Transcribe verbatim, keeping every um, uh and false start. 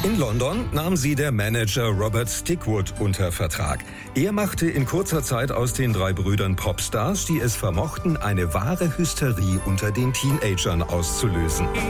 In London nahm sie der Manager Robert Stickwood unter Vertrag. Er machte in kurzer Zeit aus den drei Brüdern Popstars, die es vermochten, eine wahre Hysterie unter den Teenagern auszulösen.